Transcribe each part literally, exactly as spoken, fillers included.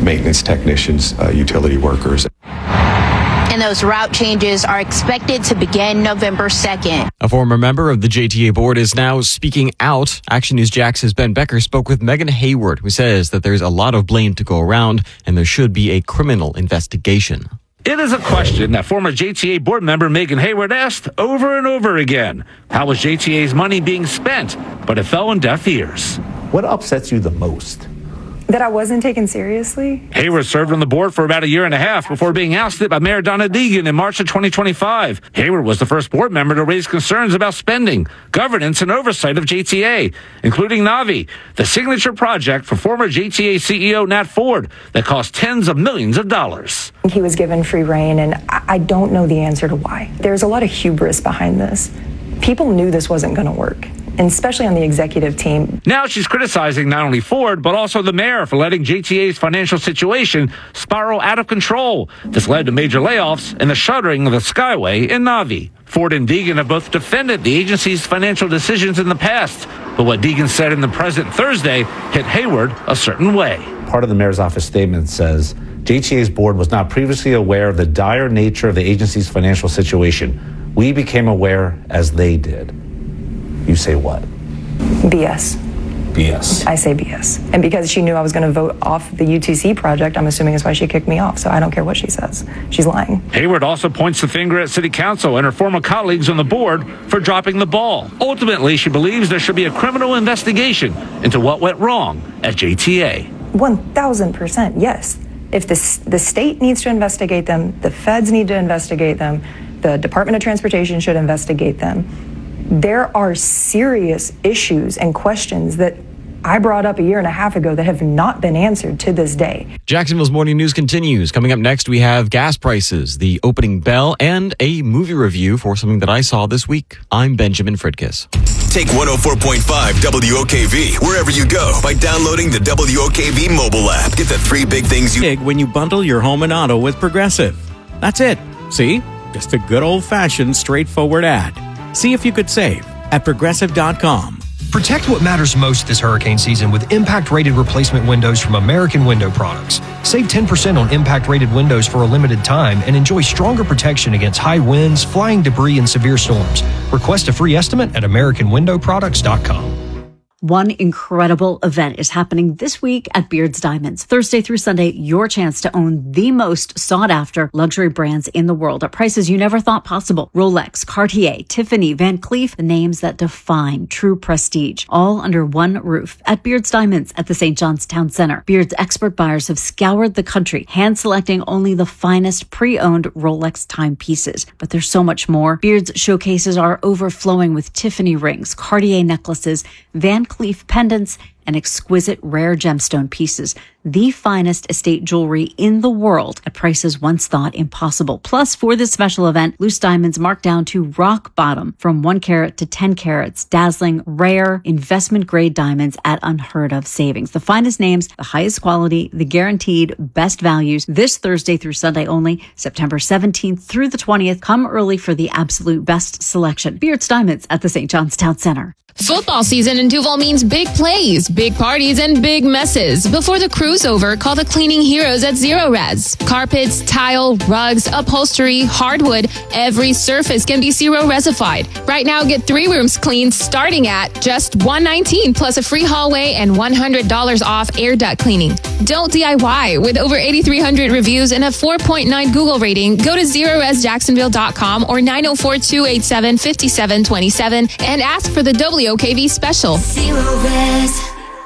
maintenance technicians, uh, utility workers. And those route changes are expected to begin November second. A former member of the J T A board is now speaking out. Action News Jax's Ben Becker spoke with Megan Hayward, who says that there's a lot of blame to go around and there should be a criminal investigation. It is a question that former J T A board member Megan Hayward asked over and over again. How was J T A's money being spent? But it fell on deaf ears. What upsets you the most? That I wasn't taken seriously. Hayward served on the board for about a year and a half before being ousted by Mayor Donna Deegan in March of twenty twenty-five. Hayward was the first board member to raise concerns about spending, governance, and oversight of J T A, including Navi, the signature project for former J T A C E O Nat Ford that cost tens of millions of dollars. He was given free rein, and I don't know the answer to why. There's a lot of hubris behind this. People knew this wasn't going to work, and especially on the executive team. Now she's criticizing not only Ford, but also the mayor for letting J T A's financial situation spiral out of control. This led to major layoffs and the shuttering of the Skyway in Navi. Ford and Deegan have both defended the agency's financial decisions in the past, but what Deegan said in the present Thursday hit Hayward a certain way. Part of the mayor's office statement says J T A's board was not previously aware of the dire nature of the agency's financial situation. We became aware as they did. You say what? B S. B S. I say B S. And because she knew I was going to vote off the U T C project, I'm assuming is why she kicked me off. So I don't care what she says. She's lying. Hayward also points the finger at City Council and her former colleagues on the board for dropping the ball. Ultimately, she believes there should be a criminal investigation into what went wrong at J T A. one thousand percent, yes. If the, the state needs to investigate them, the feds need to investigate them, the Department of Transportation should investigate them. There are serious issues and questions that I brought up a year and a half ago that have not been answered to this day. Jacksonville's Morning News continues. Coming up next, we have gas prices, the opening bell, and a movie review for something that I saw this week. I'm Benjamin Fridkiss. Take one oh four point five W O K V wherever you go by downloading the W O K V mobile app. Get the three big things you big when you bundle your home and auto with Progressive. That's it. See? Just a good old-fashioned, straightforward ad. See if you could save at progressive dot com. Protect what matters most this hurricane season with impact-rated replacement windows from American Window Products. Save ten percent on impact-rated windows for a limited time and enjoy stronger protection against high winds, flying debris, and severe storms. Request a free estimate at american window products dot com. One incredible event is happening this week at Beards Diamonds. Thursday through Sunday, your chance to own the most sought-after luxury brands in the world at prices you never thought possible. Rolex, Cartier, Tiffany, Van Cleef, the names that define true prestige, all under one roof at Beards Diamonds at the Saint John's Town Center. Beards expert buyers have scoured the country, hand-selecting only the finest pre-owned Rolex timepieces. But there's so much more. Beards showcases are overflowing with Tiffany rings, Cartier necklaces, Van Cleef pendants, and exquisite rare gemstone pieces, the finest estate jewelry in the world at prices once thought impossible. Plus, for this special event, loose diamonds marked down to rock bottom from one carat to ten carats, dazzling, rare, investment-grade diamonds at unheard of savings. The finest names, the highest quality, the guaranteed best values. This Thursday through Sunday only, September seventeenth through the twentieth. Come early for the absolute best selection. Beards Diamonds at the Saint John's Town Center. Football season in Duval means big plays, big parties, and big messes. Before the crew's over, call the cleaning heroes at Zero Res. Carpets, tile, rugs, upholstery, hardwood, every surface can be Zero Resified. Right now, get three rooms cleaned starting at just one hundred nineteen dollars plus a free hallway and one hundred dollars off air duct cleaning. Don't D I Y. With over eighty-three hundred reviews and a four point nine Google rating, go to zero res jacksonville dot com or nine oh four, two eight seven, five seven two seven and ask for the W O K V special. Zero Res.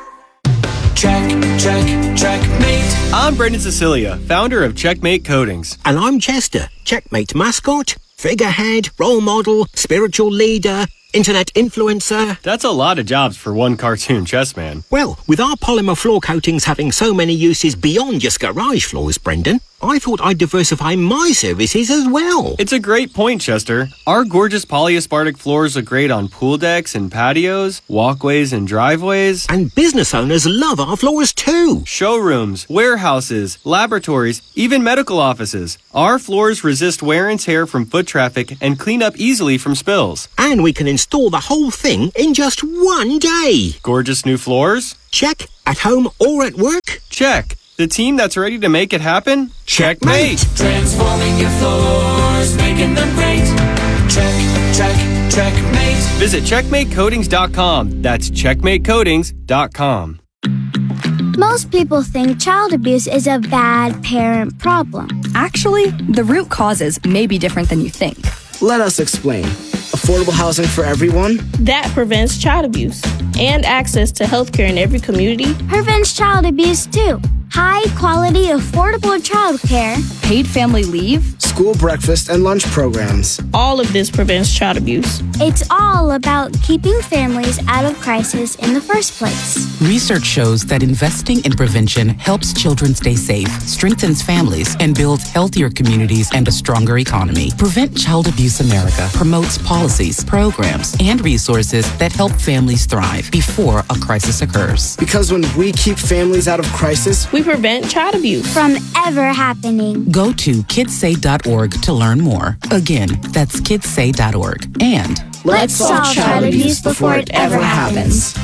Check, check, checkmate. I'm Brendan Cecilia, founder of Checkmate Coatings. And I'm Chester, Checkmate mascot, figurehead, role model, spiritual leader, internet influencer. That's a lot of jobs for one cartoon chess man. Well, with our polymer floor coatings having so many uses beyond just garage floors, Brendan, I thought I'd diversify my services as well. It's a great point, Chester. Our gorgeous polyaspartic floors look great on pool decks and patios, walkways and driveways. And business owners love our floors too. Showrooms, warehouses, laboratories, even medical offices. Our floors resist wear and tear from foot traffic and clean up easily from spills. And we can install the whole thing in just one day. Gorgeous new floors? Check. At home or at work? Check. The team that's ready to make it happen? Checkmate! Transforming your floors, making them great. Check, check, checkmate. Visit checkmate coatings dot com. That's checkmate coatings dot com. Most people think child abuse is a bad parent problem. Actually, the root causes may be different than you think. Let us explain. Affordable housing for everyone. That prevents child abuse. And access to health care in every community. Prevents child abuse too. High quality, affordable child care. Paid family leave. School breakfast and lunch programs. All of this prevents child abuse. It's all about keeping families out of crisis in the first place. Research shows that investing in prevention helps children stay safe, strengthens families, and builds healthier communities and a stronger economy. Prevent Child Abuse America promotes policies, programs, and resources that help families thrive before a crisis occurs. Because when we keep families out of crisis, we prevent child abuse from ever happening. Go to kids say dot org to learn more. Again, that's kids say dot org. And let's solve child abuse before it ever happens.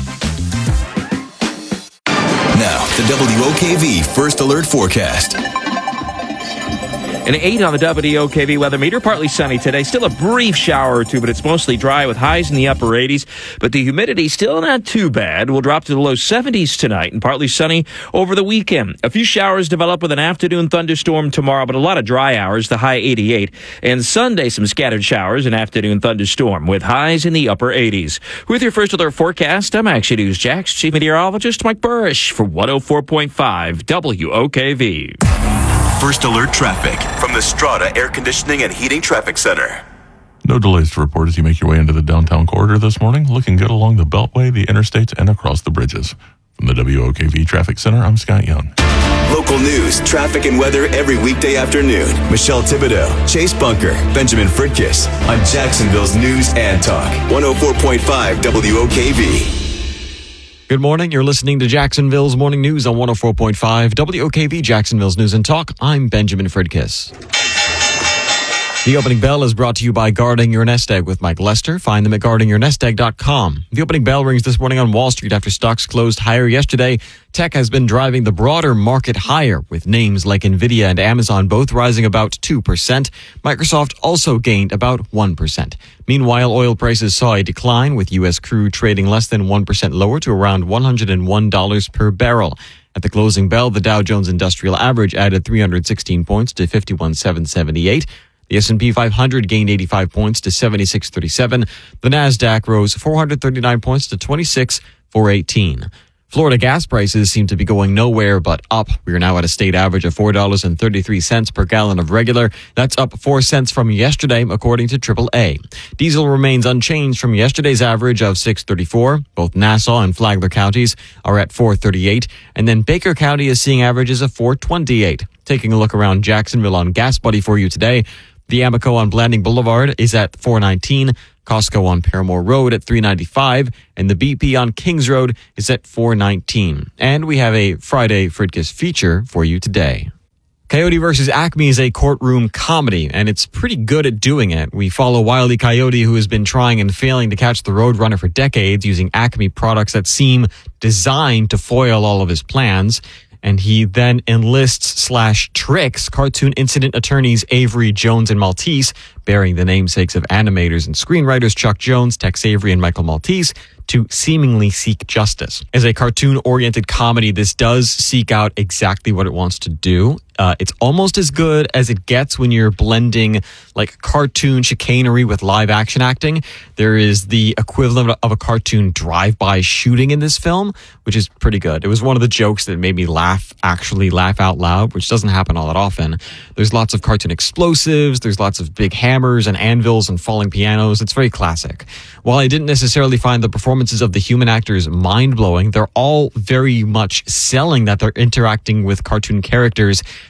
Now, the W O K V First Alert Forecast. An eight on the W O K V weather meter. Partly sunny today. Still a brief shower or two, but it's mostly dry with highs in the upper eighties. But the humidity still not too bad. We'll drop to the low seventies tonight and partly sunny over the weekend. A few showers develop with an afternoon thunderstorm tomorrow, but a lot of dry hours, the high eighty-eight. And Sunday, some scattered showers and afternoon thunderstorm with highs in the upper eighties. With your First Alert forecast, I'm Action News Jax Chief Meteorologist Mike Burrish for one oh four point five W O K V. First Alert traffic from the Strata Air Conditioning and Heating Traffic Center. No delays to report as you make your way into the downtown corridor this morning. Looking good along the Beltway, the interstates, and across the bridges. From the W O K V Traffic Center, I'm Scott Young. Local news, traffic, and weather every weekday afternoon. Michelle Thibodeau, Chase Bunker, Benjamin Fridkiss on Jacksonville's News and Talk. one oh four point five W O K V. Good morning. You're listening to Jacksonville's Morning News on one oh four point five W O K V, Jacksonville's News and Talk. I'm Benjamin Fridkiss. The opening bell is brought to you by Guarding Your Nest Egg with Mike Lester. Find them at guarding your nest egg dot com. The opening bell rings this morning on Wall Street after stocks closed higher yesterday. Tech has been driving the broader market higher, with names like Nvidia and Amazon both rising about two percent. Microsoft also gained about one percent. Meanwhile, oil prices saw a decline, with U S crude trading less than one percent lower to around one hundred one dollars per barrel. At the closing bell, the Dow Jones Industrial Average added three hundred sixteen points to fifty-one thousand seven hundred seventy-eight. The S and P five hundred gained eighty-five points to seventy-six thirty-seven. The Nasdaq rose four hundred thirty-nine points to twenty-six thousand four hundred eighteen. Florida gas prices seem to be going nowhere but up. We are now at a state average of four dollars and thirty-three cents per gallon of regular. That's up four cents from yesterday, according to triple A. Diesel remains unchanged from yesterday's average of six thirty-four. Both Nassau and Flagler counties are at four thirty-eight. And then Baker County is seeing averages of four twenty-eight. Taking a look around Jacksonville on Gas Buddy for you today. The Amoco on Blanding Boulevard is at four nineteen, Costco on Paramore Road at three ninety-five, and the B P on Kings Road is at four nineteen. And we have a Friday Fridkiss feature for you today. Coyote versus Acme is a courtroom comedy, and it's pretty good at doing it. We follow Wile E. Coyote, who has been trying and failing to catch the Roadrunner for decades, using Acme products that seem designed to foil all of his plans. And he then enlists slash tricks cartoon incident attorneys Avery, Jones, and Maltese, bearing the namesakes of animators and screenwriters Chuck Jones, Tex Avery, and Michael Maltese, to seemingly seek justice. As a cartoon-oriented comedy, this does seek out exactly what it wants to do. Uh, it's almost as good as it gets when you're blending like cartoon chicanery with live action acting. There is the equivalent of a cartoon drive-by shooting in this film, which is pretty good. It was one of the jokes that made me laugh, actually laugh out loud, which doesn't happen all that often. There's lots of cartoon explosives. There's lots of big hammers and anvils and falling pianos. It's very classic. While I didn't necessarily find the performances of the human actors mind-blowing, they're all very much selling that they're interacting with cartoon characters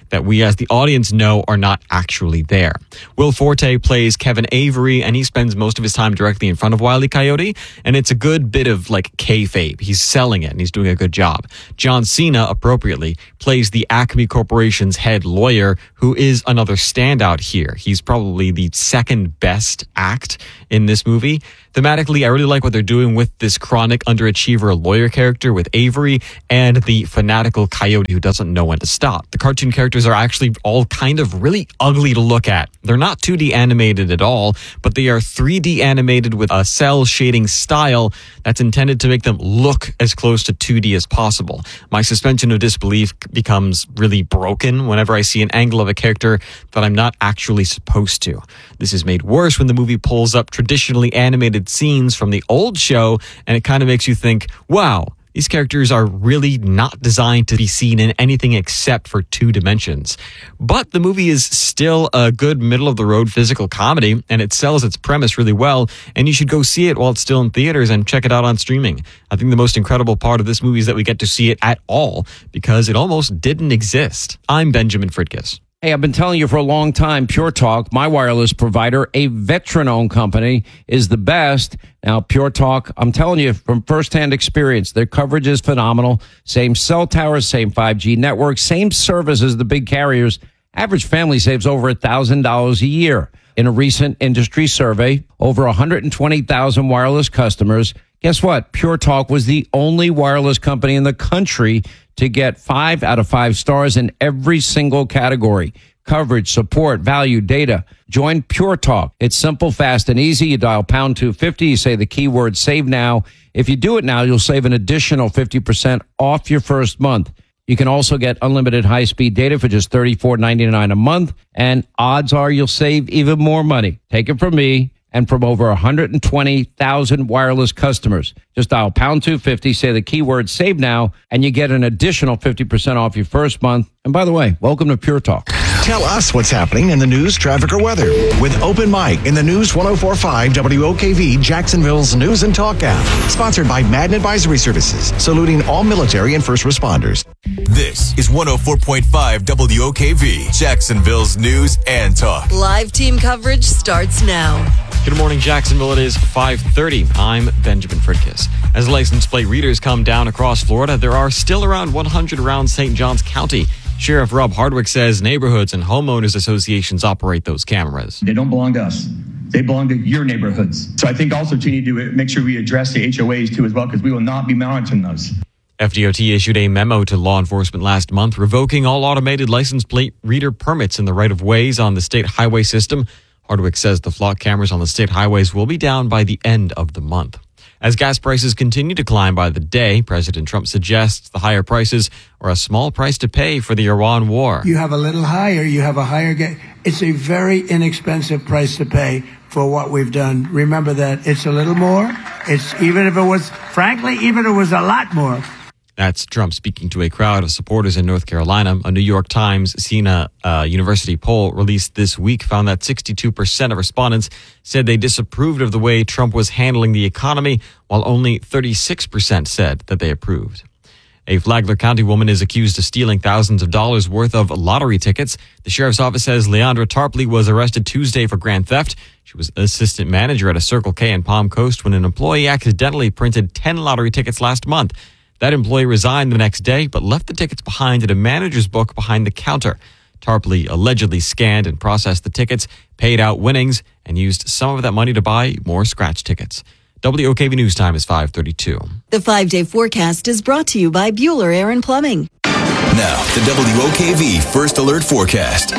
that we as the audience know are not actually there. Will Forte plays Kevin Avery, and he spends most of his time directly in front of Wile E. Coyote, and it's a good bit of like kayfabe. He's selling it, and he's doing a good job. John Cena, appropriately, plays the Acme Corporation's head lawyer, who is another standout here. He's probably the second best act in this movie. Thematically, I really like what they're doing with this chronic underachiever lawyer character with Avery and the fanatical coyote who doesn't know when to stop. The cartoon characters are actually all kind of really ugly to look at. They're not two D animated at all, but they are three D animated with a cell shading style that's intended to make them look as close to two D as possible. My suspension of disbelief becomes really broken whenever I see an angle of a character that I'm not actually supposed to. This is made worse when the movie pulls up traditionally animated scenes from the old show, and it kind of makes you think, wow, these characters are really not designed to be seen in anything except for two dimensions. But the movie is still a good middle-of-the-road physical comedy, and it sells its premise really well, and you should go see it while it's still in theaters and check it out on streaming. I think the most incredible part of this movie is that we get to see it at all, because it almost didn't exist. I'm Benjamin Fridkis. Hey, I've been telling you for a long time, Pure Talk, my wireless provider, a veteran-owned company, is the best. Now, Pure Talk, I'm telling you from firsthand experience, their coverage is phenomenal. Same cell towers, same five G network, same service as the big carriers. Average family saves over one thousand dollars a year. In a recent industry survey, over one hundred twenty thousand wireless customers. Guess what? Pure Talk was the only wireless company in the country to get five out of five stars in every single category. Coverage, support, value, data. Join Pure Talk. It's simple, fast, and easy. You dial pound two fifty. You say the keyword save now. If you do it now, you'll save an additional fifty percent off your first month. You can also get unlimited high-speed data for just thirty-four ninety-nine a month. And odds are you'll save even more money. Take it from me and from over one hundred twenty thousand wireless customers. Just dial pound two fifty, say the keyword save now, and you get an additional fifty percent off your first month. And by the way, welcome to Pure Talk. Tell us what's happening in the news, traffic, or weather with Open Mic in the News one oh four point five W O K V Jacksonville's News and Talk app. Sponsored by Madden Advisory Services, saluting all military and first responders. This is one oh four point five W O K V Jacksonville's News and Talk. Live team coverage starts now. Good morning, Jacksonville. It is five thirty. I'm Benjamin Fridkis. As license plate readers come down across Florida, there are still around one hundred around Saint Johns County. Sheriff Rob Hardwick says neighborhoods and homeowners associations operate those cameras. They don't belong to us. They belong to your neighborhoods. So I think also too need to make sure we address the H O As too as well, because we will not be monitoring those. F D O T issued a memo to law enforcement last month revoking all automated license plate reader permits in the right-of-ways on the state highway system. Hardwick says the flock cameras on the state highways will be down by the end of the month. As gas prices continue to climb by the day, President Trump suggests the higher prices are a small price to pay for the Iran war. You have a little higher, you have a higher gas. It's a very inexpensive price to pay for what we've done. Remember that it's a little more. It's even if it was, frankly, even if it was a lot more. That's Trump speaking to a crowd of supporters in North Carolina. A New York Times Siena uh, University poll released this week found that sixty-two percent of respondents said they disapproved of the way Trump was handling the economy, while only thirty-six percent said that they approved. A Flagler County woman is accused of stealing thousands of dollars worth of lottery tickets. The sheriff's office says Leandra Tarpley was arrested Tuesday for grand theft. She was assistant manager at a Circle K in Palm Coast when an employee accidentally printed ten lottery tickets last month. That employee resigned the next day, but left the tickets behind in a manager's book behind the counter. Tarpley allegedly scanned and processed the tickets, paid out winnings, and used some of that money to buy more scratch tickets. W O K V News Time is five thirty-two. The five-day forecast is brought to you by Bueller Air and Plumbing. Now, the W O K V First Alert Forecast.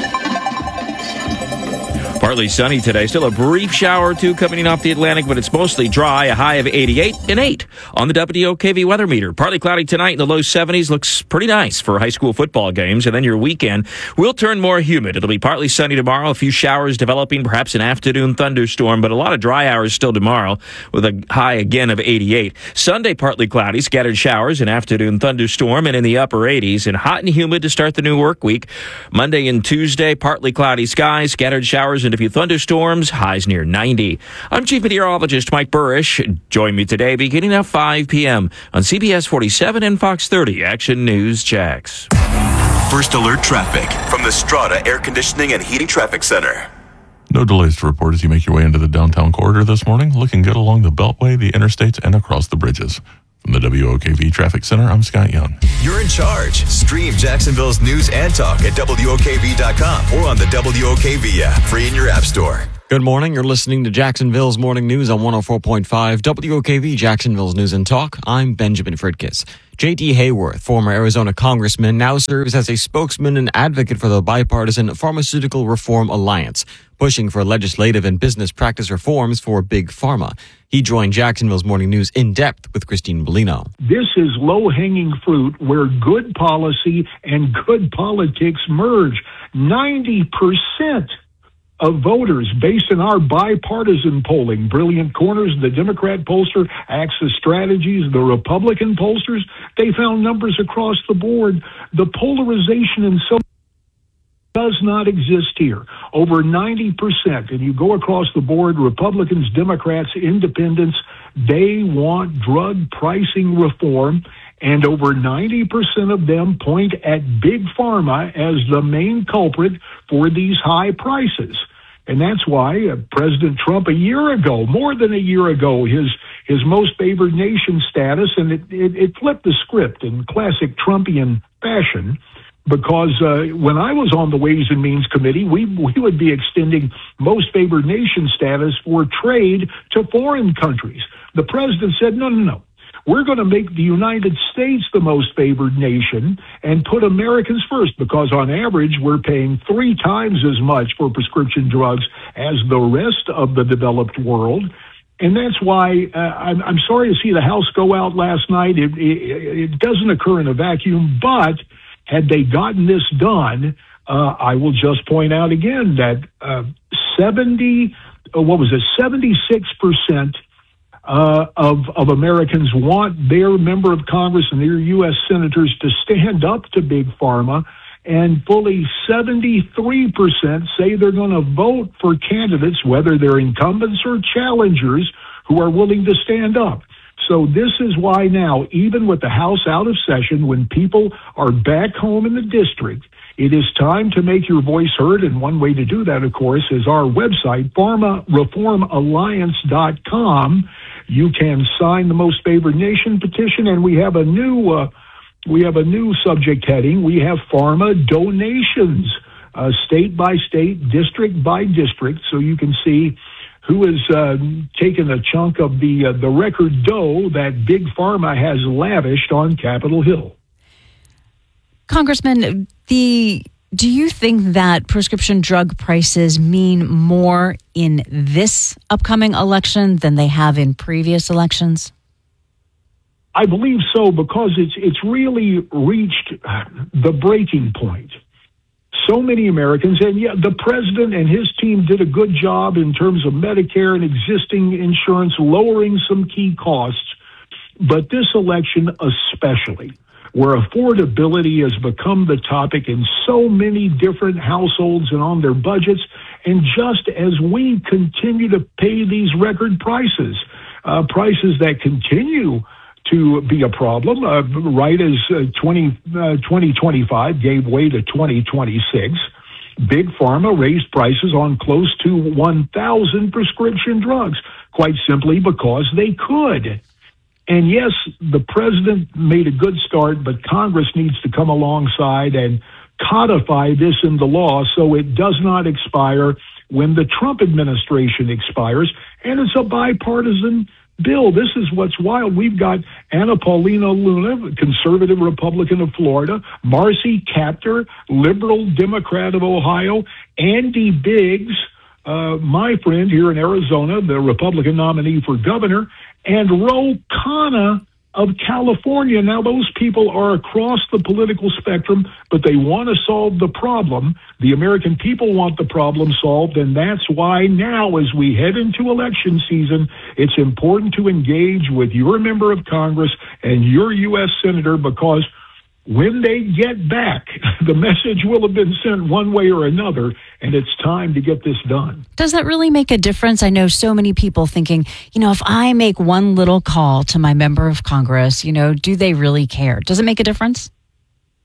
Partly sunny today. Still a brief shower or two coming off the Atlantic, but it's mostly dry. A high of eighty-eight and eight on the W O K V weather meter. Partly cloudy tonight in the low seventies. Looks pretty nice for high school football games. And then your weekend will turn more humid. It'll be partly sunny tomorrow. A few showers developing, perhaps an afternoon thunderstorm, but a lot of dry hours still tomorrow with a high again of eighty-eight. Sunday, partly cloudy, scattered showers, an afternoon thunderstorm, and in the upper eighties. And hot and humid to start the new work week. Monday and Tuesday, partly cloudy skies, scattered showers, and a few thunderstorms, highs near ninety. I'm Chief Meteorologist Mike Burrish. Join me today beginning at five p.m. on C B S forty-seven and Fox thirty Action News Jax. First Alert Traffic from the Strata Air Conditioning and Heating Traffic Center. No delays to report as you make your way into the downtown corridor this morning. Looking good along the Beltway, the interstates, and across the bridges. From the W O K V Traffic Center, I'm Scott Young. You're in charge. Stream Jacksonville's news and talk at W O K V dot com or on the W O K V app, free in your app store. Good morning. You're listening to Jacksonville's Morning News on one oh four point five W O K V, Jacksonville's News and Talk. I'm Benjamin Fridkiss. J D. Hayworth, former Arizona congressman, now serves as a spokesman and advocate for the bipartisan Pharmaceutical Reform Alliance, pushing for legislative and business practice reforms for Big Pharma. He joined Jacksonville's Morning News in depth with Christine Bellino. This is low-hanging fruit where good policy and good politics merge. ninety percent of voters, based on our bipartisan polling, Brilliant Corners, the Democrat pollster, Axis Strategies, the Republican pollsters, they found numbers across the board. The polarization in so does not exist here. Over ninety percent, and you go across the board, Republicans, Democrats, Independents, they want drug pricing reform, and over ninety percent of them point at Big Pharma as the main culprit for these high prices. And that's why uh, President Trump, a year ago, more than a year ago, his his most favored nation status, and it, it, it flipped the script in classic Trumpian fashion, because uh, when I was on the Ways and Means Committee, we, we would be extending most favored nation status for trade to foreign countries. The president said, no, no, no. We're going to make the United States the most favored nation and put Americans first, because on average, we're paying three times as much for prescription drugs as the rest of the developed world. And that's why uh, I'm, I'm sorry to see the House go out last night. It, it, it doesn't occur in a vacuum, but had they gotten this done, uh, I will just point out again that uh, seventy, uh, what was it, seventy-six percent Uh, of, of Americans want their member of Congress and their U S senators to stand up to Big Pharma, and fully seventy-three percent say they're going to vote for candidates, whether they're incumbents or challengers, who are willing to stand up. So this is why now, even with the House out of session, when people are back home in the district, it is time to make your voice heard, and one way to do that, of course, is our website, pharma reform alliance dot com. You can sign the Most Favored Nation petition, and we have a new uh, we have a new subject heading. We have pharma donations, uh, state by state, district by district, so you can see who has uh, taken a chunk of the uh, the record dough that Big Pharma has lavished on Capitol Hill. Congressman, the do you think that prescription drug prices mean more in this upcoming election than they have in previous elections? I believe so, because it's it's really reached the breaking point. So many Americans, and yeah, the president and his team did a good job in terms of Medicare and existing insurance, lowering some key costs, but this election especially, where affordability has become the topic in so many different households and on their budgets. And just as we continue to pay these record prices, uh, prices that continue to be a problem, uh, right as uh, twenty, uh, twenty twenty-five gave way to twenty twenty-six, Big Pharma raised prices on close to one thousand prescription drugs, quite simply because they could. And yes, the president made a good start, but Congress needs to come alongside and codify this into law so it does not expire when the Trump administration expires. And it's a bipartisan bill. This is what's wild. We've got Anna Paulina Luna, conservative Republican of Florida, Marcy Kaptur, liberal Democrat of Ohio, Andy Biggs, uh, my friend here in Arizona, the Republican nominee for governor, and Ro Khanna of California. Now, those people are across the political spectrum, but they want to solve the problem. The American people want the problem solved, and that's why now, as we head into election season, it's important to engage with your member of Congress and your U S senator, because when they get back, the message will have been sent one way or another, and it's time to get this done. Does that really make a difference? I know so many people thinking, you know, if I make one little call to my member of Congress, you know, do they really care? Does it make a difference?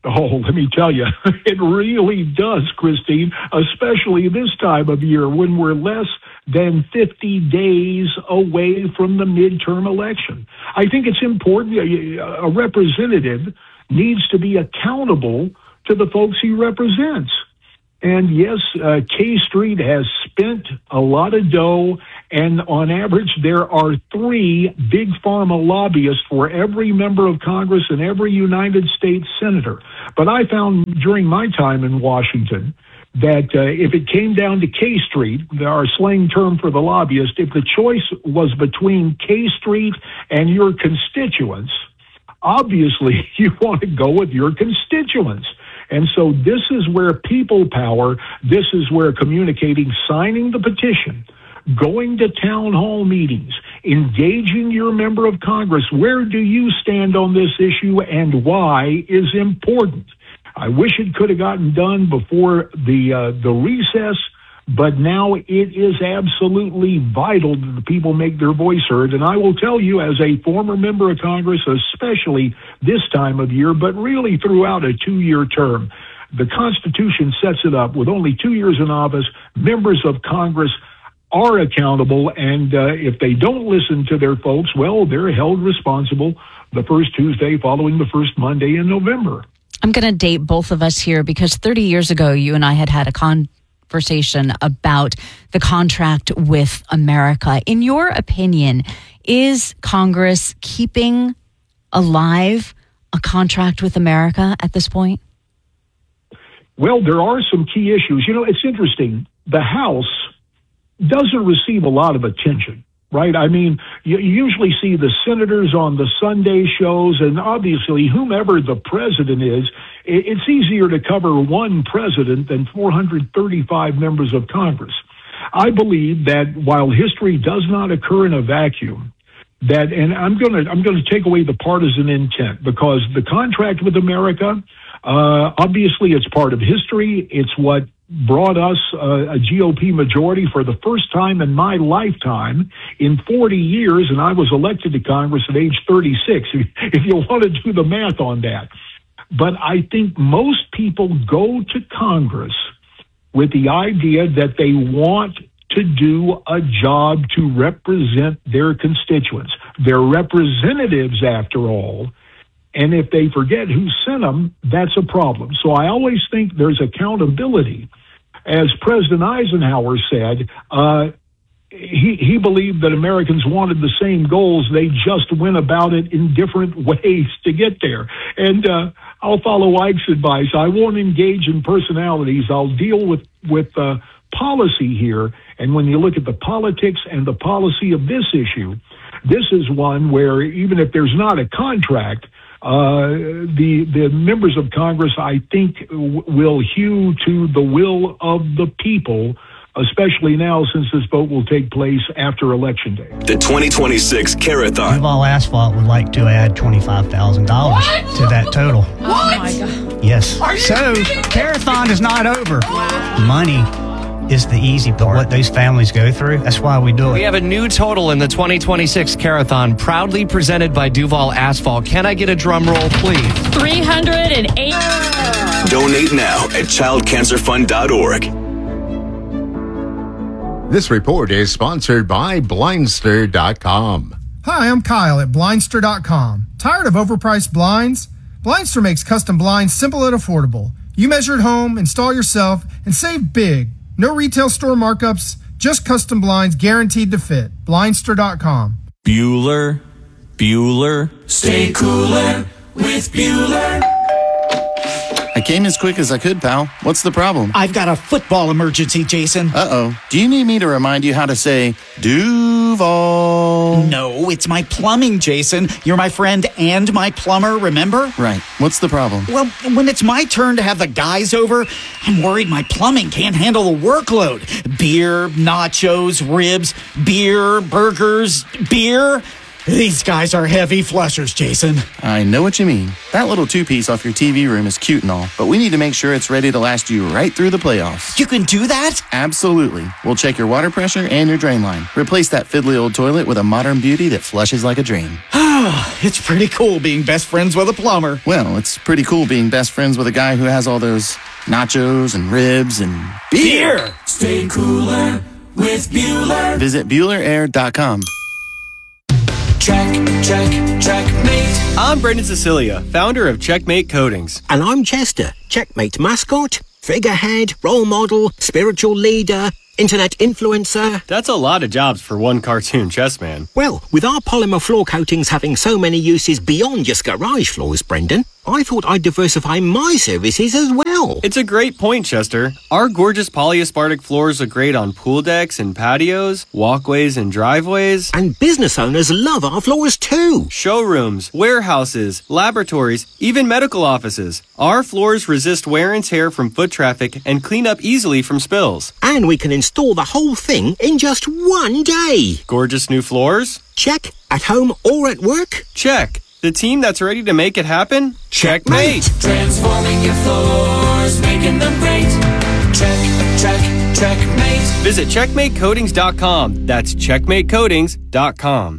Oh, let me tell you, it really does, Christine, especially this time of year when we're less than fifty days away from the midterm election. I think it's important. A representative needs to be accountable to the folks he represents. And yes, uh, K Street has spent a lot of dough, and on average, there are three big pharma lobbyists for every member of Congress and every United States senator. But I found during my time in Washington that uh, if it came down to K Street, our slang term for the lobbyist, if the choice was between K Street and your constituents, obviously you want to go with your constituents. And so this is where people power, this is where communicating, signing the petition, going to town hall meetings, engaging your member of Congress, where do you stand on this issue and why is important. I wish it could have gotten done before the uh, the recess, but now it is absolutely vital that the people make their voice heard. And I will tell you, as a former member of Congress, especially this time of year, but really throughout a two-year term, the Constitution sets it up with only two years in office. Members of Congress are accountable, and uh, if they don't listen to their folks, well, they're held responsible the first Tuesday following the first Monday in November. I'm going to date both of us here because thirty years ago, you and I had had a conversation about the contract with America. In your opinion, is Congress keeping alive a contract with America at this point? Well, there are some key issues. You know, it's interesting. The House doesn't receive a lot of attention, right? I mean, you usually see the senators on the Sunday shows, and obviously whomever the president is, it's easier to cover one president than four hundred thirty-five members of Congress. I believe that while history does not occur in a vacuum, that, and I'm going to I'm going to take away the partisan intent, because the contract with America, uh, obviously it's part of history. It's what brought us uh, a G O P majority for the first time in my lifetime in forty years, and I was elected to Congress at age thirty-six, if you want to do the math on that. But I think most people go to Congress with the idea that they want to do a job to represent their constituents. They're representatives, after all. And if they forget who sent them, that's a problem. So I always think there's accountability. As President Eisenhower said, uh, he, he believed that Americans wanted the same goals. They just went about it in different ways to get there. And uh, I'll follow Ike's advice. I won't engage in personalities. I'll deal with, with uh, policy here. And when you look at the politics and the policy of this issue, this is one where even if there's not a contract, Uh, the the members of Congress, I think, w- will hew to the will of the people, especially now since this vote will take place after Election Day. The twenty twenty-six Carathon. Duval Asphalt would like to add twenty-five thousand dollars to that total. What? Oh my God. Yes. Are you so, Carathon is not over. Wow. Money is the easy part. What those families go through, that's why we do it. We have a new total in the twenty twenty-six Carathon, proudly presented by Duval Asphalt. Can I get a drum roll, please? three hundred eight. Donate now at child cancer fund dot org. This report is sponsored by Blindster dot com. Hi, I'm Kyle at Blindster dot com. Tired of overpriced blinds? Blindster makes custom blinds simple and affordable. You measure at home, install yourself, and save big. No retail store markups, just custom blinds guaranteed to fit. Blindster dot com. Bueller, Bueller. Stay cooler with Bueller. I came as quick as I could, pal. What's the problem? I've got a football emergency, Jason. Uh-oh. Do you need me to remind you how to say Duval? No, it's my plumbing, Jason. You're my friend and my plumber, remember? Right. What's the problem? Well, when it's my turn to have the guys over, I'm worried my plumbing can't handle the workload. Beer, nachos, ribs, beer, burgers, beer. These guys are heavy flushers, Jason. I know what you mean. That little two-piece off your T V room is cute and all, but we need to make sure it's ready to last you right through the playoffs. You can do that? Absolutely. We'll check your water pressure and your drain line. Replace that fiddly old toilet with a modern beauty that flushes like a dream. It's pretty cool being best friends with a plumber. Well, it's pretty cool being best friends with a guy who has all those nachos and ribs and beer. Beer. Stay cooler with Bueller. Visit Bueller Air dot com. Check, check, checkmate. I'm Brendan Cecilia, founder of Checkmate Coatings. And I'm Chester, Checkmate mascot, figurehead, role model, spiritual leader, internet influencer. That's a lot of jobs for one cartoon chess man. Well, with our polymer floor coatings having so many uses beyond just garage floors, Brendan, I thought I'd diversify my services as well. It's a great point, Chester. Our gorgeous polyaspartic floors look great on pool decks and patios, walkways and driveways. And business owners love our floors too. Showrooms, warehouses, laboratories, even medical offices. Our floors resist wear and tear from foot traffic and clean up easily from spills. And we can install the whole thing in just one day. Gorgeous new floors? Check. At home or at work? Check. The team that's ready to make it happen? Checkmate! Transforming your floors, making them great. Check, check, checkmate. Visit checkmate coatings dot com. That's checkmate coatings dot com.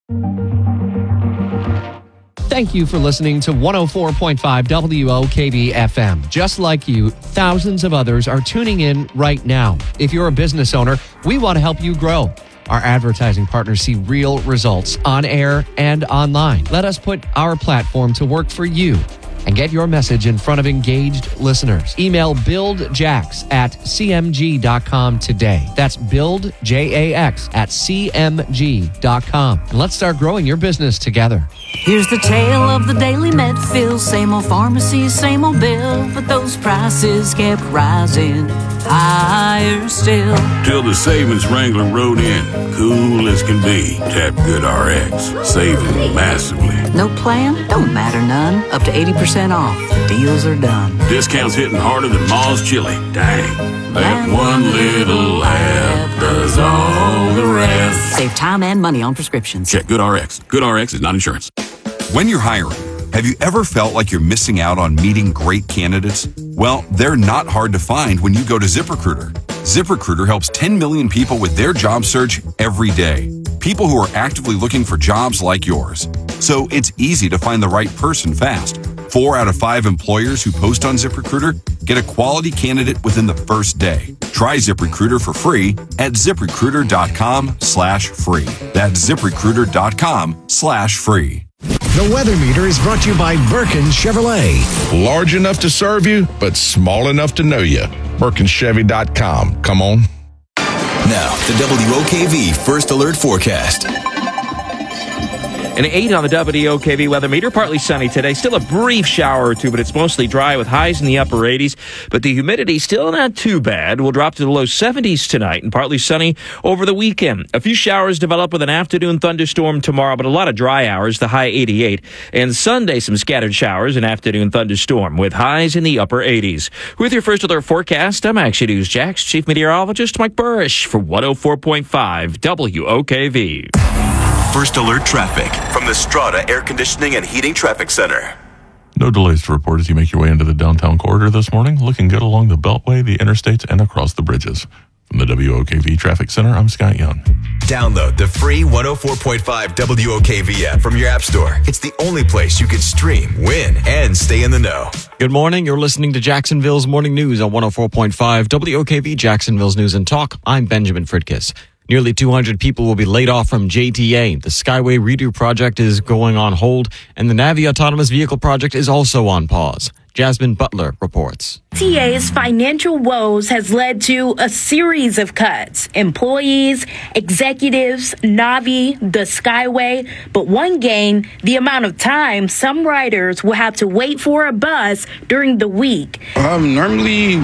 Thank you for listening to one oh four point five W O K V F M. Just like you, thousands of others are tuning in right now. If you're a business owner, we want to help you grow. Our advertising partners see real results on air and online. Let us put our platform to work for you and get your message in front of engaged listeners. Email buildjax at c m g dot com today. That's build, J A X, at c m g dot com. And let's start growing your business together. Here's the tale of the daily Medfill. Same old pharmacy, same old bill, but those prices kept rising higher still. Till the savings Wrangler rode in, cool as can be. Tap Good R X, saving massively. No plan? Don't matter none. Up to eighty percent off. The deals are done. Discounts hitting harder than Ma's chili. Dang. That one little app does all the rest. Save time and money on prescriptions. Check Good R X. Good R X is not insurance. When you're hiring, have you ever felt like you're missing out on meeting great candidates? Well, they're not hard to find when you go to ZipRecruiter. ZipRecruiter helps ten million people with their job search every day. People who are actively looking for jobs like yours. So it's easy to find the right person fast. Four out of five employers who post on ZipRecruiter get a quality candidate within the first day. Try ZipRecruiter for free at ZipRecruiter.com slash free. That's ZipRecruiter.com slash free. The Weather Meter is brought to you by Birkin Chevrolet. Large enough to serve you, but small enough to know you. Birkin Chevy dot com. Come on. Now, the W O K V First Alert Forecast. An eight on the W O K V weather meter. Partly sunny today. Still a brief shower or two, but it's mostly dry with highs in the upper eighties. But the humidity still not too bad. We'll drop to the low seventies tonight and partly sunny over the weekend. A few showers develop with an afternoon thunderstorm tomorrow, but a lot of dry hours, the high eighty-eight. And Sunday, some scattered showers, an afternoon thunderstorm with highs in the upper eighties. With your First Alert forecast, I'm Action News Jax Chief Meteorologist Mike Burrish for one oh four point five W O K V. First Alert traffic from the Strata Air Conditioning and Heating Traffic Center. No delays to report as you make your way into the downtown corridor this morning. Looking good along the Beltway, the interstates, and across the bridges. From the W O K V Traffic Center, I'm Scott Young. Download the free one oh four point five W O K V app from your app store. It's the only place you can stream, win, and stay in the know. Good morning. You're listening to Jacksonville's Morning News on one oh four point five W O K V Jacksonville's News and Talk. I'm Benjamin Fridkiss. Nearly two hundred people will be laid off from J T A. The Skyway Redo project is going on hold, and the Navi Autonomous Vehicle project is also on pause. Jasmine Butler reports. T A's financial woes has led to a series of cuts. Employees, executives, Navi, the Skyway. But one gain, the amount of time some riders will have to wait for a bus during the week. Um, normally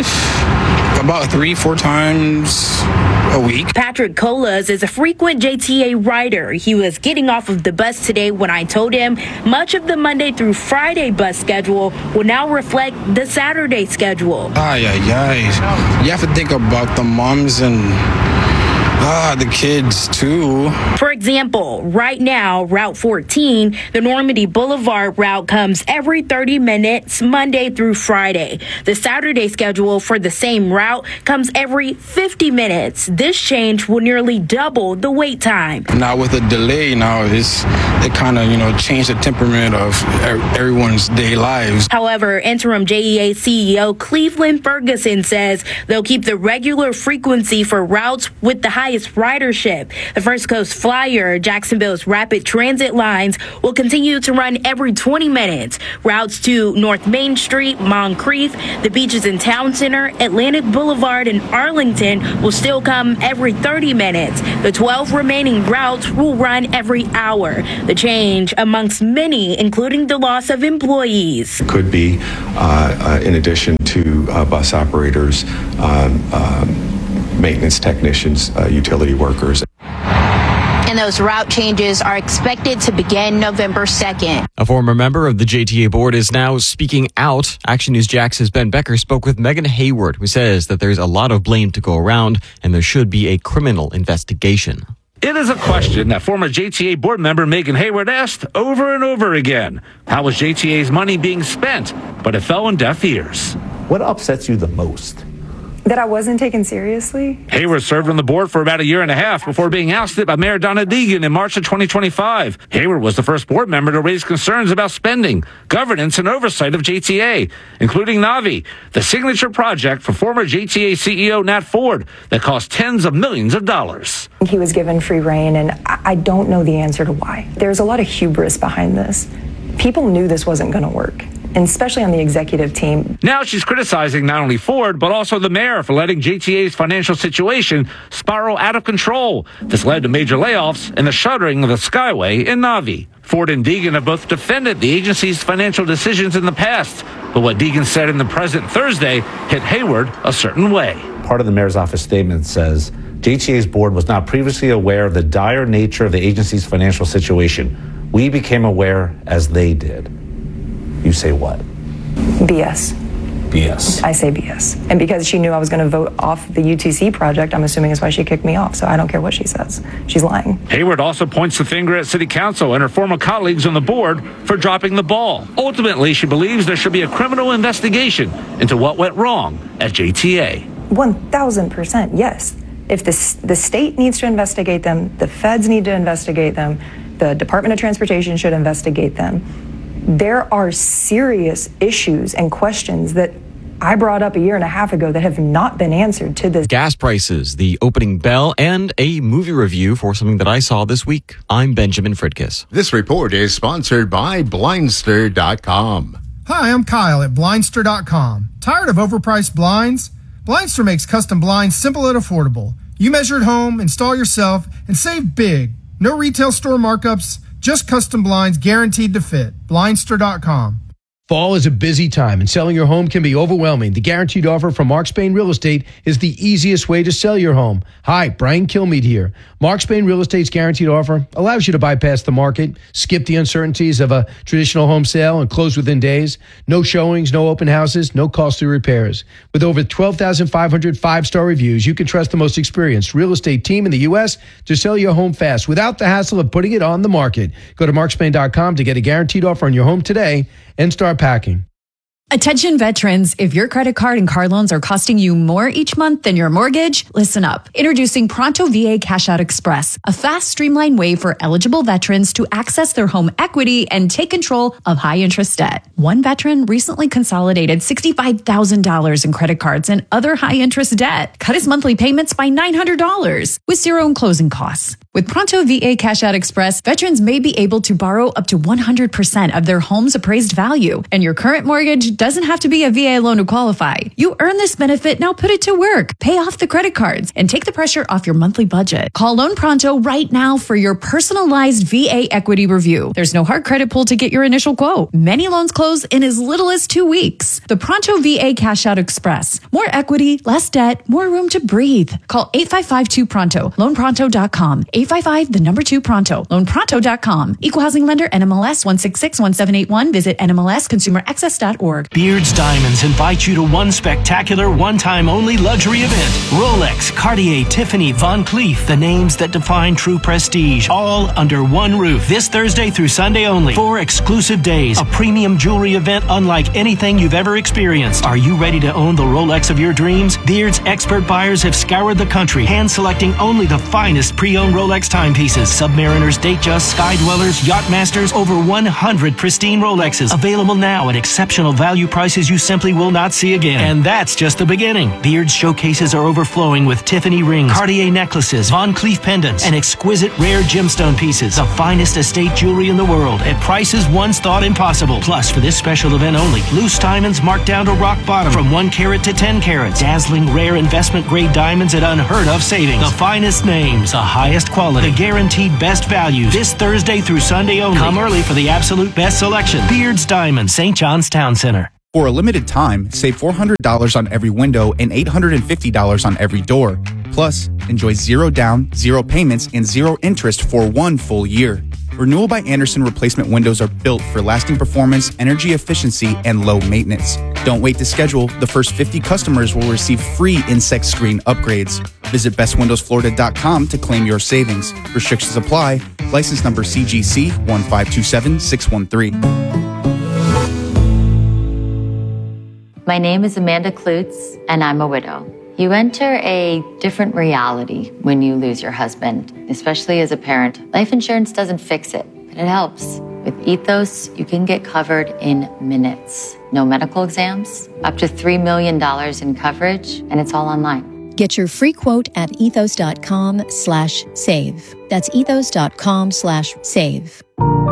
about three, four times a week. Patrick Colas is a frequent J T A rider. He was getting off of the bus today when I told him much of the Monday through Friday bus schedule will now reflect the Saturday schedule. Ay, ay, ay. You have to think about the moms and Ah, the kids, too. For example, right now, Route fourteen, the Normandy Boulevard route comes every thirty minutes, Monday through Friday. The Saturday schedule for the same route comes every fifty minutes. This change will nearly double the wait time. Now with a delay, now it's, it kind of, you know, changed the temperament of everyone's day lives. However, interim J E A C E O Cleveland Ferguson says they'll keep the regular frequency for routes with the highest ridership. The First Coast Flyer, Jacksonville's rapid transit lines, will continue to run every twenty minutes. Routes to North Main Street, Moncrief, the beaches in Town Center, Atlantic Boulevard, and Arlington will still come every thirty minutes. The twelve remaining routes will run every hour. The change amongst many, including the loss of employees. Could be, uh, uh, in addition to uh, bus operators, um, um, maintenance technicians, uh, utility workers. And those route changes are expected to begin November second. A former member of the J T A board is now speaking out. Action News Jax's Ben Becker spoke with Megan Hayward, who says that there's a lot of blame to go around and there should be a criminal investigation. It is a question that former J T A board member Megan Hayward asked over and over again. How was J T A's money being spent? But it fell on deaf ears. What upsets you the most? That I wasn't taken seriously. Hayward served on the board for about a year and a half before being ousted by Mayor Donna Deegan in March of twenty twenty-five. Hayward was the first board member to raise concerns about spending, governance, and oversight of J T A, including Navi, the signature project for former J T A C E O Nat Ford that cost tens of millions of dollars. He was given free rein, and I don't know the answer to why. There's a lot of hubris behind this. People knew this wasn't going to work, and especially on the executive team. Now she's criticizing not only Ford, but also the mayor for letting J T A's financial situation spiral out of control. This led to major layoffs and the shuttering of the Skyway in Navi. Ford and Deegan have both defended the agency's financial decisions in the past, but what Deegan said in the present Thursday hit Hayward a certain way. Part of the mayor's office statement says J T A's board was not previously aware of the dire nature of the agency's financial situation. We became aware as they did. You say what? B S. B S. I say B S. And because she knew I was going to vote off the U T C project, I'm assuming that's why she kicked me off. So I don't care what she says. She's lying. Hayward also points the finger at City Council and her former colleagues on the board for dropping the ball. Ultimately, she believes there should be a criminal investigation into what went wrong at J T A. one thousand percent, yes. If the, the state needs to investigate them, the feds need to investigate them, the Department of Transportation should investigate them. There are serious issues and questions that I brought up a year and a half ago that have not been answered to this. Gas prices, the opening bell, and a movie review for something that I saw this week. I'm Benjamin Fridkiss. This report is sponsored by Blindster dot com. Hi, I'm Kyle at Blindster dot com. Tired of overpriced blinds? Blindster makes custom blinds simple and affordable. You measure at home, install yourself, and save big. No retail store markups, just custom blinds guaranteed to fit. Blindster dot com. Fall is a busy time, and selling your home can be overwhelming. The guaranteed offer from Mark Spain Real Estate is the easiest way to sell your home. Hi, Brian Kilmeade here. Mark Spain Real Estate's guaranteed offer allows you to bypass the market, skip the uncertainties of a traditional home sale, and close within days. No showings, no open houses, no costly repairs. With over twelve thousand five hundred five-star reviews, you can trust the most experienced real estate team in the U S to sell your home fast without the hassle of putting it on the market. Go to Mark Spain dot com to get a guaranteed offer on your home today and start packing. Attention veterans, if your credit card and car loans are costing you more each month than your mortgage, listen up. Introducing Pronto V A Cash Out Express, a fast, streamlined way for eligible veterans to access their home equity and take control of high-interest debt. One veteran recently consolidated sixty-five thousand dollars in credit cards and other high-interest debt, cut his monthly payments by nine hundred dollars with zero in closing costs. With Pronto V A Cash Out Express, veterans may be able to borrow up to one hundred percent of their home's appraised value, and your current mortgage doesn't have to be a V A loan to qualify. You earn this benefit, now put it to work. Pay off the credit cards and take the pressure off your monthly budget. Call Loan Pronto right now for your personalized V A equity review. There's no hard credit pull to get your initial quote. Many loans close in as little as two weeks. The Pronto V A Cash Out Express. More equity, less debt, more room to breathe. Call eight five five two Pronto. Loan Pronto dot com. eight five five, the number two Pronto. Loan Pronto dot com. Equal housing lender N M L S one six six one seven eight one. Visit N M L S consumer access dot org. Beards Diamonds invite you to one spectacular, one-time only luxury event. Rolex, Cartier, Tiffany, Van Cleef, the names that define true prestige, all under one roof. This Thursday through Sunday only. Four exclusive days. A premium jewelry event unlike anything you've ever experienced. Are you ready to own the Rolex of your dreams? Beards expert buyers have scoured the country, hand-selecting only the finest pre-owned Rolex timepieces. Submariners, Datejust, Sky Dwellers, Yachtmasters, over one hundred pristine Rolexes. Available now at exceptional value prices you simply will not see again. And that's just the beginning. Beards showcases are overflowing with Tiffany rings, Cartier necklaces, Van Cleef pendants, and exquisite rare gemstone pieces. The finest estate jewelry in the world at prices once thought impossible. Plus, for this special event only, loose diamonds marked down to rock bottom from one carat to ten carats. Dazzling rare investment grade diamonds at unheard of savings. The finest names, the highest quality, the guaranteed best values. This Thursday through Sunday only. Come early for the absolute best selection. Beards Diamonds, Saint John's Town Center. For a limited time, save four hundred dollars on every window and eight hundred fifty dollars on every door. Plus, enjoy zero down, zero payments, and zero interest for one full year. Renewal by Andersen replacement windows are built for lasting performance, energy efficiency, and low maintenance. Don't wait to schedule. The first fifty customers will receive free insect screen upgrades. Visit best windows florida dot com to claim your savings. Restrictions apply. License number C G C one five two seven six one three. My name is Amanda Klutz, and I'm a widow. You enter a different reality when you lose your husband, especially as a parent. Life insurance doesn't fix it, but it helps. With Ethos, you can get covered in minutes. No medical exams, up to three million dollars in coverage, and it's all online. Get your free quote at ethos.com slash save. That's ethos.com slash save.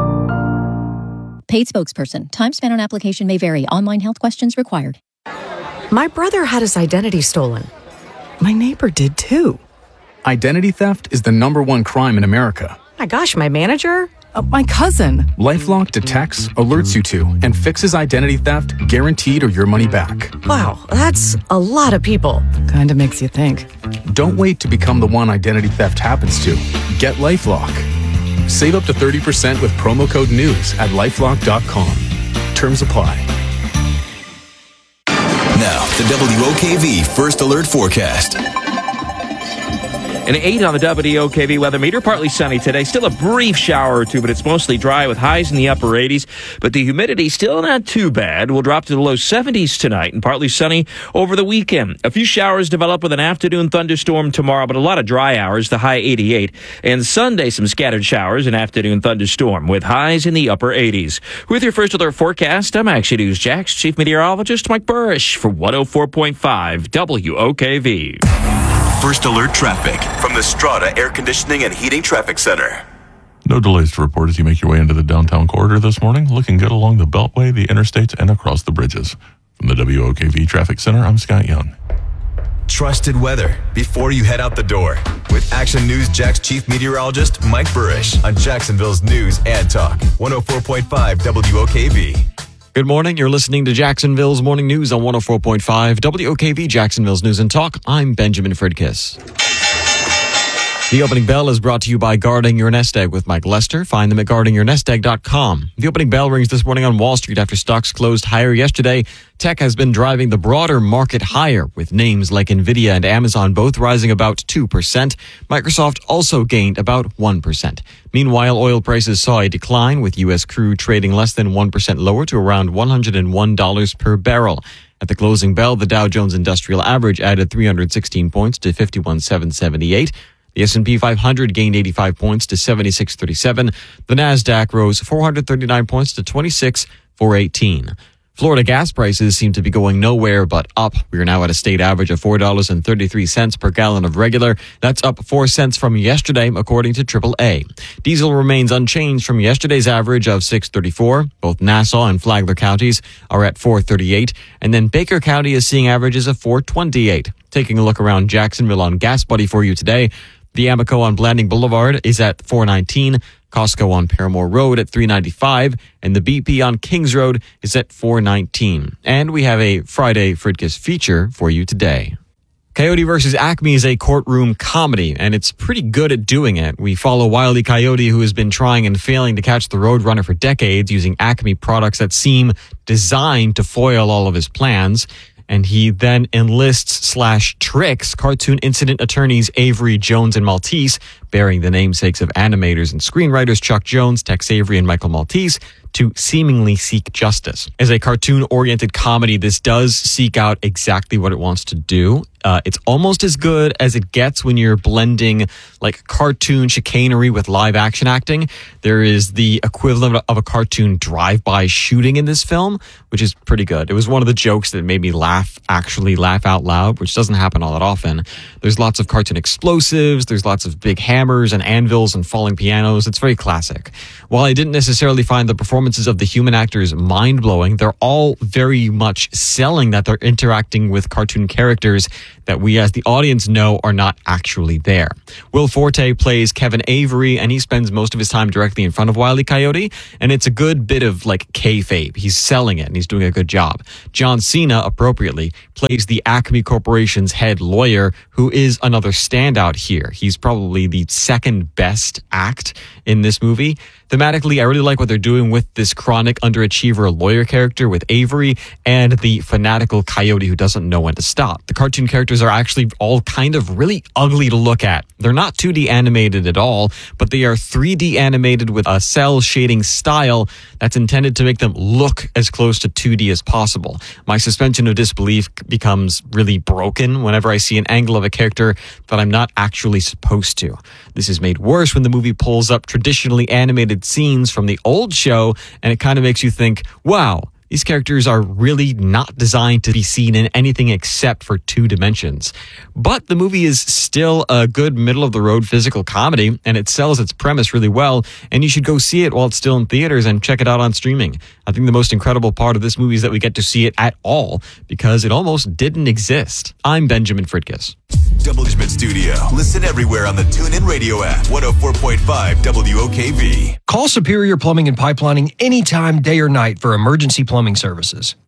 Paid spokesperson. Time spent on application may vary. Online health questions required. My brother had his identity stolen. My neighbor did too. Identity theft is the number one crime in America. My gosh, my manager? Uh, my cousin. LifeLock detects, alerts you to, and fixes identity theft guaranteed or your money back. Wow, that's a lot of people. Kinda makes you think. Don't wait to become the one identity theft happens to. Get LifeLock. Save up to thirty percent with promo code NEWS at lifelock dot com. Terms apply. Now, the W O K V First Alert Forecast. An eight on the W O K V weather meter. Partly sunny today. Still a brief shower or two, but it's mostly dry with highs in the upper eighties. But the humidity still not too bad. We'll drop to the low seventies tonight and partly sunny over the weekend. A few showers develop with an afternoon thunderstorm tomorrow, but a lot of dry hours, the high eighty-eight. And Sunday, some scattered showers and afternoon thunderstorm with highs in the upper eighties. With your First Alert forecast, I'm Action News Jax Chief Meteorologist Mike Burrish for one oh four point five W O K V. First Alert Traffic from the Strata Air Conditioning and Heating Traffic Center. No delays to report as you make your way into the downtown corridor this morning. Looking good along the Beltway, the interstates, and across the bridges. From the W O K V Traffic Center, I'm Scott Young. Trusted weather before you head out the door with Action News Jax Chief Meteorologist Mike Burrish on Jacksonville's News and Talk one oh four point five W O K V. Good morning. You're listening to Jacksonville's Morning News on one oh four point five W O K V, Jacksonville's News and Talk. I'm Benjamin Fridkiss. The opening bell is brought to you by Guarding Your Nest Egg with Mike Lester. Find them at guarding your nest egg dot com. The opening bell rings this morning on Wall Street after stocks closed higher yesterday. Tech has been driving the broader market higher, with names like Nvidia and Amazon both rising about two percent. Microsoft also gained about one percent. Meanwhile, oil prices saw a decline, with U S crude trading less than one percent lower to around one hundred one dollars per barrel. At the closing bell, the Dow Jones Industrial Average added three hundred sixteen points to fifty-one thousand seven hundred seventy-eight. The S and P five hundred gained eighty-five points to seventy-six thirty-seven. The Nasdaq rose four hundred thirty-nine points to twenty-six thousand four hundred eighteen. Florida gas prices seem to be going nowhere but up. We are now at a state average of four dollars and thirty-three cents per gallon of regular. That's up four cents from yesterday, according to triple A. Diesel remains unchanged from yesterday's average of six dollars and thirty-four cents. Both Nassau and Flagler counties are at four dollars and thirty-eight cents. And then Baker County is seeing averages of four dollars and twenty-eight cents. Taking a look around Jacksonville on Gas Buddy for you today. The Amoco on Blanding Boulevard is at four dollars and nineteen cents. Costco on Paramore Road at three dollars and ninety-five cents, and the B P on Kings Road is at four dollars and nineteen cents. And we have a Friday Fridkiss feature for you today. Coyote versus. Acme is a courtroom comedy, and it's pretty good at doing it. We follow Wile E. Coyote, who has been trying and failing to catch the Roadrunner for decades using Acme products that seem designed to foil all of his plans. And he then enlists slash tricks cartoon incident attorneys Avery, Jones, and Maltese, bearing the namesakes of animators and screenwriters Chuck Jones, Tex Avery, and Michael Maltese, to seemingly seek justice. As a cartoon-oriented comedy, this does seek out exactly what it wants to do. Uh, it's almost as good as it gets when you're blending like cartoon chicanery with live action acting. There is the equivalent of a cartoon drive-by shooting in this film, which is pretty good. It was one of the jokes that made me laugh, actually laugh out loud, which doesn't happen all that often. There's lots of cartoon explosives. There's lots of big hammers and anvils and falling pianos. It's very classic. While I didn't necessarily find the performances of the human actors mind-blowing, they're all very much selling that they're interacting with cartoon characters that we as the audience know are not actually there. Will Forte plays Kevin Avery, and he spends most of his time directly in front of Wile E. Coyote, and it's a good bit of like kayfabe. He's selling it, and he's doing a good job. John Cena, appropriately, plays the Acme Corporation's head lawyer, who is another standout here. He's probably the second best act in this movie. Thematically, I really like what they're doing with this chronic underachiever lawyer character with Avery and the fanatical coyote who doesn't know when to stop. The cartoon characters are actually all kind of really ugly to look at. They're not two D animated at all, but they are three D animated with a cell shading style that's intended to make them look as close to two D as possible. My suspension of disbelief becomes really broken whenever I see an angle of a character that I'm not actually supposed to. This is made worse when the movie pulls up traditionally animated scenes from the old show, and it kind of makes you think, wow, these characters are really not designed to be seen in anything except for two dimensions. But the movie is still a good middle-of-the-road physical comedy, and it sells its premise really well, and you should go see it while it's still in theaters and check it out on streaming. I think the most incredible part of this movie is that we get to see it at all, because it almost didn't exist. I'm Benjamin Fridkiss. W H Studio. Listen everywhere on the TuneIn Radio app. one oh four point five W O K V. Call Superior Plumbing and Pipelining anytime, day or night for emergency plumbing services.